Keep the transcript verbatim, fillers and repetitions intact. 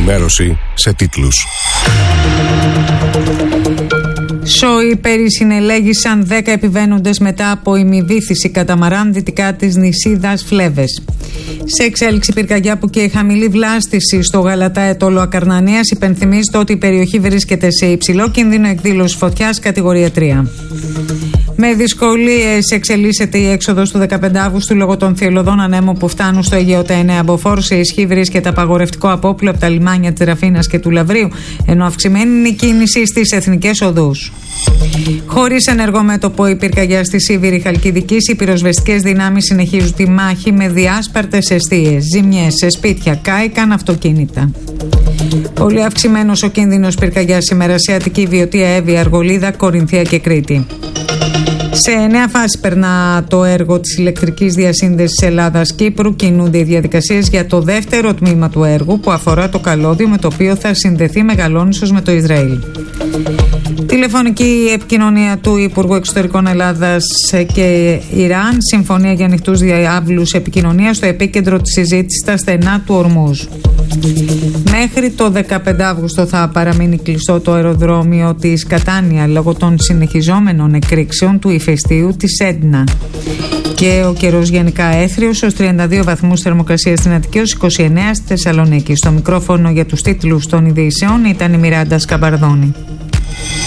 Ενημέρωση σε τίτλους. Σόι περισυνελέγησαν δέκα επιβαίνοντες μετά από ημιβήθηση καταμαράν δυτικά της νησίδας Φλέβες. Σε εξέλιξη πυρκαγιά που και η χαμηλή βλάστηση στο Γαλατά Ετόλο Ακαρνανίας υπενθυμίζεται ότι η περιοχή βρίσκεται σε υψηλό κίνδυνο εκδήλωσης φωτιάς κατηγορία τρία. Με δυσκολίες εξελίσσεται η έξοδος του δεκαπέντε Αυγούστου λόγω των θυελλωδών ανέμων που φτάνουν στο Αιγαίο. Τα εννέα Μποφόρ. Σε ισχύ βρίσκεται απαγορευτικό απόπλου από τα λιμάνια της Ραφίνας και του Λαβρίου, ενώ αυξημένη είναι η κίνηση στις εθνικές οδούς. Χωρίς ενεργό μέτωπο η πυρκαγιά στη Σίβηρη Χαλκιδικής, οι πυροσβεστικές δυνάμεις συνεχίζουν τη μάχη με διάσπαρτες εστίες, ζημιές σε σπίτια, κάηκαν αυτοκίνητα. Πολύ αυξημένος ο κίνδυνος πυρκαγιάς σήμερα σε Αττική, Βιωτία, Εύβοια, Αργολίδα, Κορινθία και Κρήτη. Σε νέα φάση περνά το έργο της ηλεκτρικής διασύνδεσης Ελλάδας-Κύπρου. Κινούνται οι διαδικασίες για το δεύτερο τμήμα του έργου που αφορά το καλώδιο με το οποίο θα συνδεθεί Μεγαλόνισσος με το Ισραήλ. Τηλεφωνική επικοινωνία του Υπουργού Εξωτερικών Ελλάδας και Ιράν. Συμφωνία για ανοιχτούς διάβλους επικοινωνίας στο επίκεντρο της συζήτησης στα στενά του Ορμούζ. Μέχρι το δεκαπέντε Αυγούστου θα παραμείνει κλειστό το αεροδρόμιο της Κατάνια λόγω των συνεχιζόμενων εκρήξεων του ηφαιστείου της Έντνα. Και ο καιρός γενικά έθριος ως τριάντα δύο βαθμούς θερμοκρασία στην Αττική, ως είκοσι εννέα στη Θεσσαλονίκη. Στο μικρόφωνο για τους τίτλους των ειδήσεων ήταν η Μιράντα Σκαμπαρδόνη.